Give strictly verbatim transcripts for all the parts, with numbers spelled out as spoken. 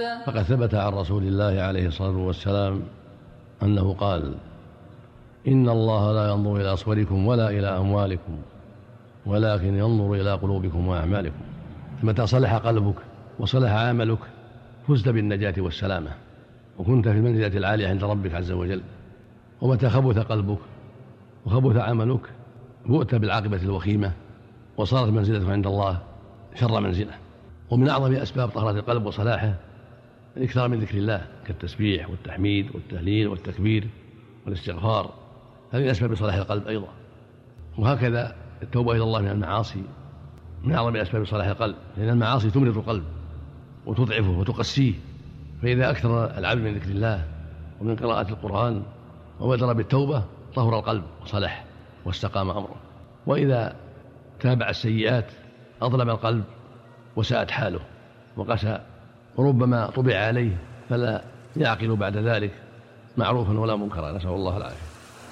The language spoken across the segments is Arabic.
فقد ثبت عن رسول الله عليه الصلاة والسلام أنه قال: إن الله لا ينظر إلى صوركم ولا إلى أموالكم ولكن ينظر إلى قلوبكم وأعمالكم. متى صلح قلبك وصلح عملك فزت بالنجاة والسلامة وكنت في المنزلة العالية عند ربك عز وجل. ومتى خبث قلبك وخبث عملك بؤت بالعاقبة الوخيمة وصارت منزلتك عند الله شر منزلة. ومن أعظم أسباب طهارة القلب وصلاحه الإكثار من ذكر الله كالتسبيح والتحميد والتهليل والتكبير والاستغفار، هذه من أسباب صلاح القلب أيضا. وهكذا التوبة إلى الله من المعاصي من أعظم أسباب صلاح القلب، لأن المعاصي تمرض القلب وتضعفه وتقسيه، فإذا أكثر العبد من ذكر الله ومن قراءة القرآن وبدر بالتوبة طهر القلب وصلح واستقام أمره. وإذا تابع السيئات أظلم القلب وساءت حاله وقسى، وربما طبع عليه فلا يعقل بعد ذلك معروفا ولا منكرا، نسأل الله العافية.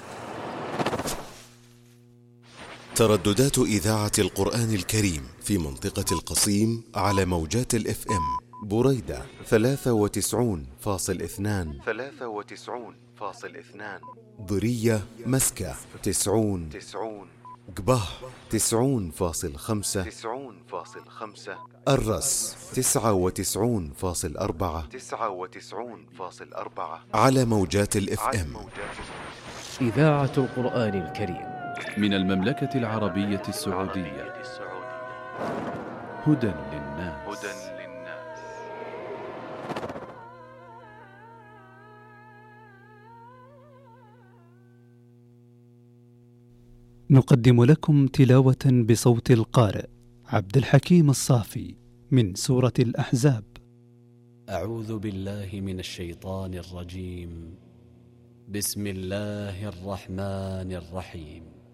ترددات إذاعة القرآن الكريم في منطقة القصيم على موجات الإف إم: بريدة ثلاثة وتسعون فاصل اثنان ثلاثة وتسعون فاصل اثنان، ضرية مسكة تسعون تسعون، قبه تسعون فاصل خمسة تسعون فاصل خمسة، الرس تسعة وتسعون فاصل أربعة تسعة وتسعون فاصل أربعة على موجات الإف إم. إذاعة القرآن الكريم من المملكة العربية السعودية. هدى للناس. نقدم لكم تلاوة بصوت القارئ عبد الحكيم الصافي من سورة الأحزاب. أعوذ بالله من الشيطان الرجيم. بسم الله الرحمن الرحيم.